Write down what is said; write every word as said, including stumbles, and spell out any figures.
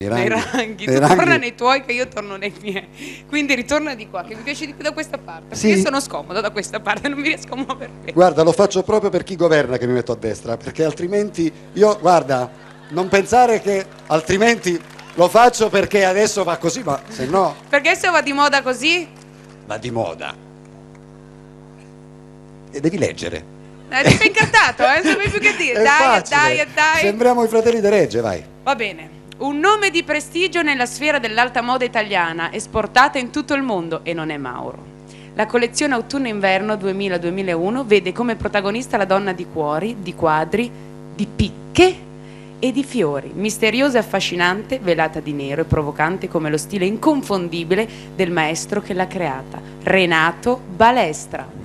Nei ranghi, nei ranghi. nei Tu ranghi. torna nei tuoi che io torno nei miei. Quindi ritorna di qua, che mi piace di più da questa parte. Perché Sì. io sono scomoda da questa parte, non mi riesco a muovere bene. Guarda, lo faccio proprio per chi governa che mi metto a destra, perché altrimenti io, guarda, non pensare che altrimenti lo faccio perché adesso va così, ma se no Perché se va di moda così? va di moda. E devi leggere. Eh, ti sei incartato, eh? Non sapevi più che dire. È Dai, facile. dai, dai. Sembriamo i fratelli di Regge, vai. Va bene. Un nome di prestigio nella sfera dell'alta moda italiana, esportata in tutto il mondo, e non è Mauro. La collezione autunno-inverno duemila duemilauno vede come protagonista la donna di cuori, di quadri, di picche e di fiori, misteriosa e affascinante, velata di nero e provocante come lo stile inconfondibile del maestro che l'ha creata, Renato Balestra.